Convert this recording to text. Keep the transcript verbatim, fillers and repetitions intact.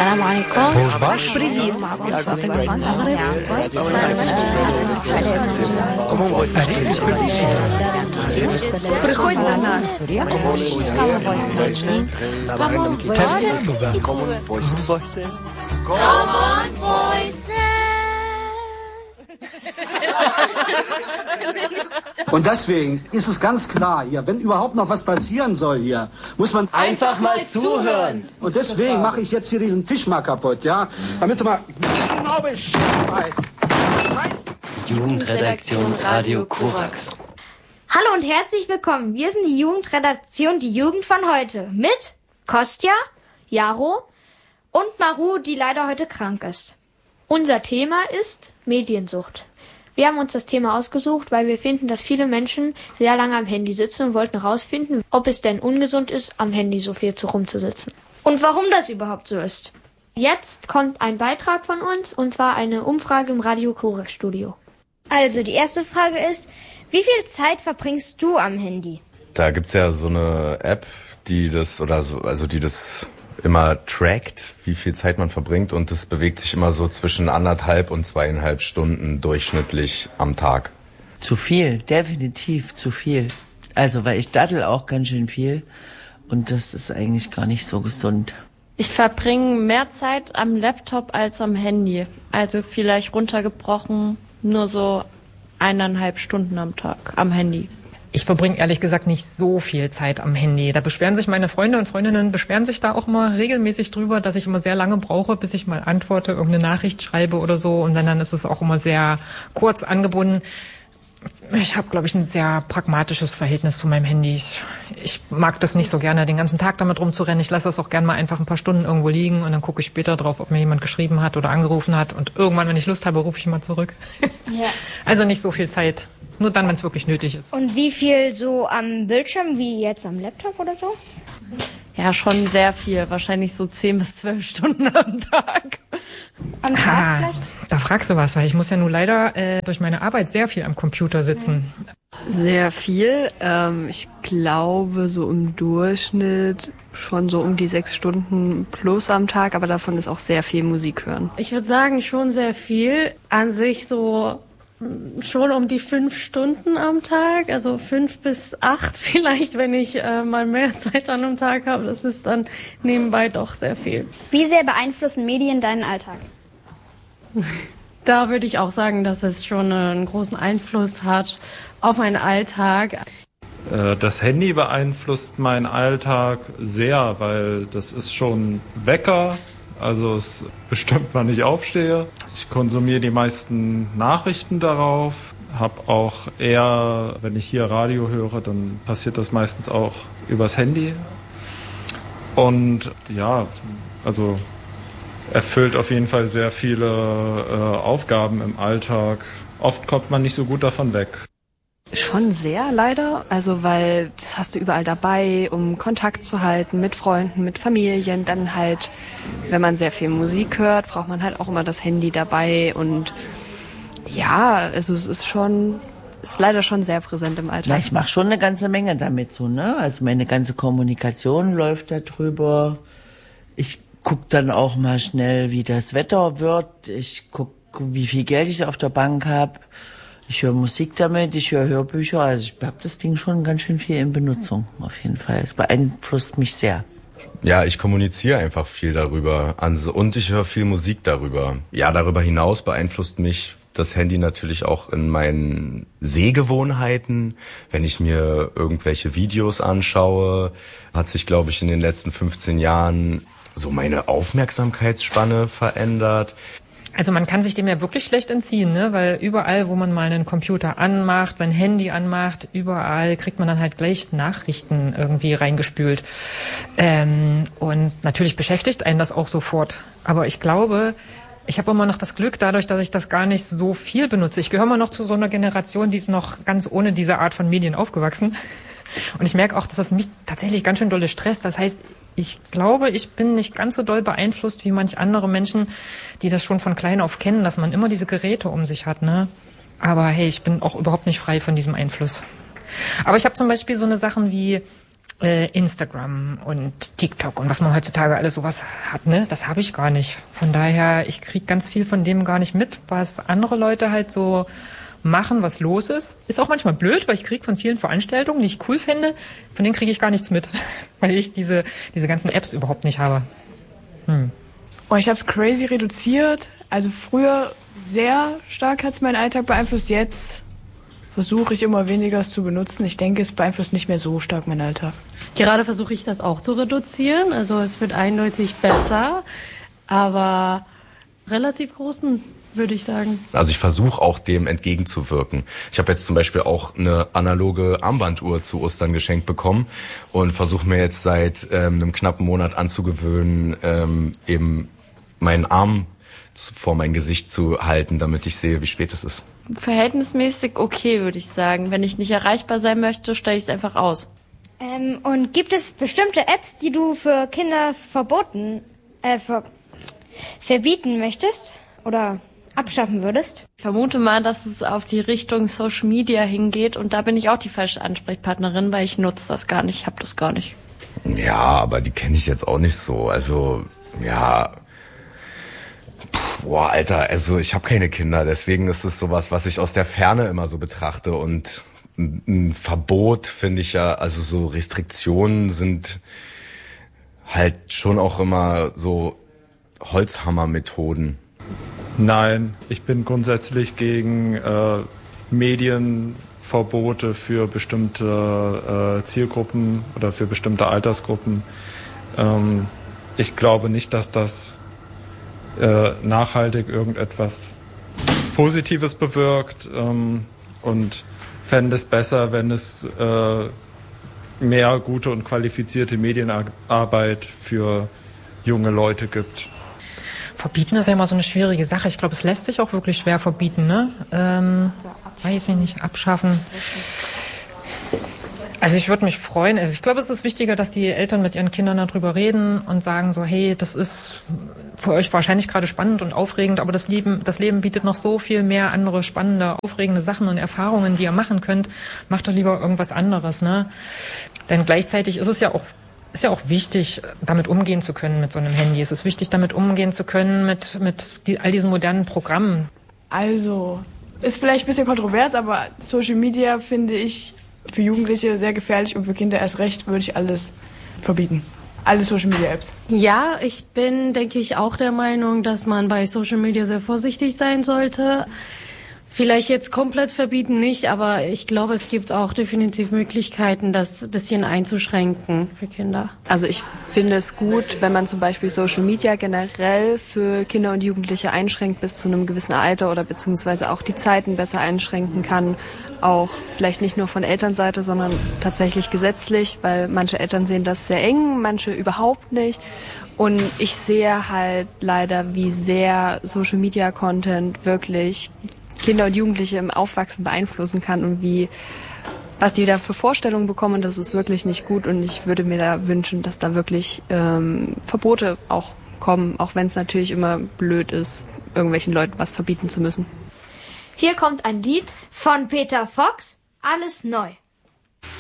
السلام عليكم. Приходь до нас. Common Voices. Common Voices. Und deswegen ist es ganz klar hier, wenn überhaupt noch was passieren soll hier, muss man einfach mal zuhören. Und deswegen mache ich jetzt hier diesen Tisch mal kaputt, ja? Damit du mal genau Bescheid weißt. Jugendredaktion Radio Korax. Hallo und herzlich willkommen. Wir sind die Jugendredaktion, die Jugend von heute. Mit Kostja, Jaro und Maru, die leider heute krank ist. Unser Thema ist Mediensucht. Wir haben uns das Thema ausgesucht, weil wir finden, dass viele Menschen sehr lange am Handy sitzen und wollten herausfinden, ob es denn ungesund ist, am Handy so viel zu rumzusitzen. Und warum das überhaupt so ist. Jetzt kommt ein Beitrag von uns, und zwar eine Umfrage im Radio Korax Studio. Also, die erste Frage ist, wie viel Zeit verbringst du am Handy? Da gibt's ja so eine App, die das, oder so, also die das immer trackt, wie viel Zeit man verbringt, und das bewegt sich immer so zwischen anderthalb und zweieinhalb Stunden durchschnittlich am Tag. Zu viel, definitiv zu viel. Also, weil ich dattel auch ganz schön viel und das ist eigentlich gar nicht so gesund. Ich verbringe mehr Zeit am Laptop als am Handy. Also vielleicht runtergebrochen nur so eineinhalb Stunden am Tag am Handy. Ich verbringe ehrlich gesagt nicht so viel Zeit am Handy. Da beschweren sich meine Freunde und Freundinnen, beschweren sich da auch immer regelmäßig drüber, dass ich immer sehr lange brauche, bis ich mal antworte, irgendeine Nachricht schreibe oder so. Und wenn, dann ist es auch immer sehr kurz angebunden. Ich habe, glaube ich, ein sehr pragmatisches Verhältnis zu meinem Handy. Ich, ich mag das nicht so gerne, den ganzen Tag damit rumzurennen. Ich lasse das auch gerne mal einfach ein paar Stunden irgendwo liegen und dann gucke ich später drauf, ob mir jemand geschrieben hat oder angerufen hat. Und irgendwann, wenn ich Lust habe, rufe ich mal zurück. Ja. Also nicht so viel Zeit. Nur dann, wenn es wirklich nötig ist. Und wie viel so am Bildschirm, wie jetzt am Laptop oder so? Ja, schon sehr viel. Wahrscheinlich so zehn bis zwölf Stunden am Tag. Am Tag ah, vielleicht? Da fragst du was, weil ich muss ja nun leider äh, durch meine Arbeit sehr viel am Computer sitzen. Sehr viel. Ähm, ich glaube so im Durchschnitt schon so um die sechs Stunden plus am Tag, aber davon ist auch sehr viel Musik hören. Ich würde sagen, schon sehr viel. An sich so schon um die fünf Stunden am Tag, also fünf bis acht vielleicht, wenn ich äh, mal mehr Zeit an einem Tag habe. Das ist dann nebenbei doch sehr viel. Wie sehr beeinflussen Medien deinen Alltag? Da würde ich auch sagen, dass es schon einen großen Einfluss hat auf meinen Alltag. Das Handy beeinflusst meinen Alltag sehr, weil das ist schon Wecker. Also es bestimmt, wann ich aufstehe. Ich konsumiere die meisten Nachrichten darauf. Habe auch eher, wenn ich hier Radio höre, dann passiert das meistens auch übers Handy. Und ja, also erfüllt auf jeden Fall sehr viele äh, Aufgaben im Alltag. Oft kommt man nicht so gut davon weg. Schon sehr, leider. Also, weil das hast du überall dabei, um Kontakt zu halten mit Freunden, mit Familien. Dann halt, wenn man sehr viel Musik hört, braucht man halt auch immer das Handy dabei. Und ja, also es ist schon, ist leider schon sehr präsent im Alltag. Na, ich mache schon eine ganze Menge damit so, ne? Also meine ganze Kommunikation läuft da drüber. Ich guck dann auch mal schnell, wie das Wetter wird. Ich guck, wie viel Geld ich auf der Bank habe. Ich höre Musik damit, ich höre Hörbücher, also ich habe das Ding schon ganz schön viel in Benutzung, auf jeden Fall. Es beeinflusst mich sehr. Ja, ich kommuniziere einfach viel darüber und ich höre viel Musik darüber. Ja, darüber hinaus beeinflusst mich das Handy natürlich auch in meinen Sehgewohnheiten. Wenn ich mir irgendwelche Videos anschaue, hat sich, glaube ich, in den letzten fünfzehn Jahren so meine Aufmerksamkeitsspanne verändert. Also man kann sich dem ja wirklich schlecht entziehen, ne? Weil überall, wo man mal einen Computer anmacht, sein Handy anmacht, überall kriegt man dann halt gleich Nachrichten irgendwie reingespült. Ähm, und natürlich beschäftigt einen das auch sofort. Aber ich glaube, ich habe immer noch das Glück, dadurch, dass ich das gar nicht so viel benutze. Ich gehöre immer noch zu so einer Generation, die ist noch ganz ohne diese Art von Medien aufgewachsen. Und ich merke auch, dass das mich tatsächlich ganz schön dolle stresst. Das heißt, ich glaube, ich bin nicht ganz so doll beeinflusst wie manch andere Menschen, die das schon von klein auf kennen, dass man immer diese Geräte um sich hat, ne? Aber hey, ich bin auch überhaupt nicht frei von diesem Einfluss. Aber ich habe zum Beispiel so eine Sachen wie äh, Instagram und TikTok und was man heutzutage alles sowas hat, ne, das habe ich gar nicht. Von daher, ich krieg ganz viel von dem gar nicht mit, was andere Leute halt so machen, was los ist. Ist auch manchmal blöd, weil ich krieg von vielen Veranstaltungen, die ich cool finde, von denen kriege ich gar nichts mit, weil ich diese diese ganzen Apps überhaupt nicht habe. Hm. Oh, ich habe es crazy reduziert. Also früher sehr stark hat es meinen Alltag beeinflusst. Jetzt versuche ich immer weniger es zu benutzen. Ich denke, es beeinflusst nicht mehr so stark meinen Alltag. Gerade versuche ich das auch zu reduzieren. Also es wird eindeutig besser, aber relativ großen, würde ich sagen. Also ich versuche auch dem entgegenzuwirken. Ich habe jetzt zum Beispiel auch eine analoge Armbanduhr zu Ostern geschenkt bekommen und versuche mir jetzt seit ähm, einem knappen Monat anzugewöhnen, ähm, eben meinen Arm vor mein Gesicht zu halten, damit ich sehe, wie spät es ist. Verhältnismäßig okay, würde ich sagen. Wenn ich nicht erreichbar sein möchte, stelle ich es einfach aus. Ähm, und gibt es bestimmte Apps, die du für Kinder verboten, äh, ver verbieten möchtest oder abschaffen würdest? Ich vermute mal, dass es auf die Richtung Social Media hingeht und da bin ich auch die falsche Ansprechpartnerin, weil ich nutze das gar nicht, ich habe das gar nicht. Ja, aber die kenne ich jetzt auch nicht so. Also, ja... Puh, boah, Alter, also ich habe keine Kinder, deswegen ist es sowas, was ich aus der Ferne immer so betrachte und ein Verbot finde ich ja, also so Restriktionen sind halt schon auch immer so Holzhammermethoden. Nein, ich bin grundsätzlich gegen äh, Medienverbote für bestimmte äh, Zielgruppen oder für bestimmte Altersgruppen. Ähm, ich glaube nicht, dass das äh, nachhaltig irgendetwas Positives bewirkt ähm, und fände es besser, wenn es äh, mehr gute und qualifizierte Medienarbeit für junge Leute gibt. Verbieten ist ja immer so eine schwierige Sache. Ich glaube, es lässt sich auch wirklich schwer verbieten, ne? Ähm, weiß ich nicht, abschaffen. Also ich würde mich freuen. Also ich glaube, es ist wichtiger, dass die Eltern mit ihren Kindern darüber reden und sagen so, hey, das ist für euch wahrscheinlich gerade spannend und aufregend, aber das Leben, das Leben bietet noch so viel mehr andere spannende, aufregende Sachen und Erfahrungen, die ihr machen könnt. Macht doch lieber irgendwas anderes, ne? Denn gleichzeitig ist es ja auch ist ja auch wichtig, damit umgehen zu können mit so einem Handy. Es ist wichtig, damit umgehen zu können mit mit die, all diesen modernen Programmen. Also, ist vielleicht ein bisschen kontrovers, aber Social Media finde ich für Jugendliche sehr gefährlich und für Kinder erst recht würde ich alles verbieten. Alle Social Media Apps. Ja, ich bin, denke ich, auch der Meinung, dass man bei Social Media sehr vorsichtig sein sollte. Vielleicht jetzt komplett verbieten nicht, aber ich glaube, es gibt auch definitiv Möglichkeiten, das ein bisschen einzuschränken für Kinder. Also ich finde es gut, wenn man zum Beispiel Social Media generell für Kinder und Jugendliche einschränkt bis zu einem gewissen Alter oder beziehungsweise auch die Zeiten besser einschränken kann. Auch vielleicht nicht nur von Elternseite, sondern tatsächlich gesetzlich, weil manche Eltern sehen das sehr eng, manche überhaupt nicht. Und ich sehe halt leider, wie sehr Social Media Content wirklich Kinder und Jugendliche im Aufwachsen beeinflussen kann und wie, was die da für Vorstellungen bekommen, das ist wirklich nicht gut und ich würde mir da wünschen, dass da wirklich ähm, Verbote auch kommen, auch wenn es natürlich immer blöd ist, irgendwelchen Leuten was verbieten zu müssen. Hier kommt ein Lied von Peter Fox, Alles neu.